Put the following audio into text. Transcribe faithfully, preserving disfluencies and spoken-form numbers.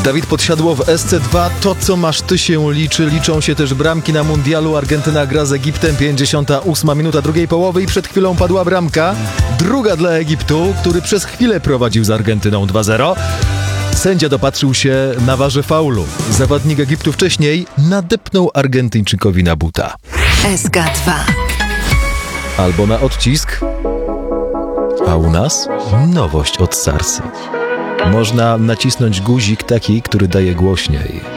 Dawid Podsiadło w S C dwa. To, co masz ty, się liczy. Liczą się też bramki na mundialu. Argentyna gra z Egiptem. pięćdziesiąta ósma minuta drugiej połowy i przed chwilą padła bramka. Druga dla Egiptu, który przez chwilę prowadził z Argentyną dwa zero. Sędzia dopatrzył się na warze faulu. Zawodnik Egiptu wcześniej nadepnął Argentyńczykowi na buta. S K dwa. Albo na odcisk. A u nas nowość od Sarsy. Można nacisnąć guzik taki, który daje głośniej.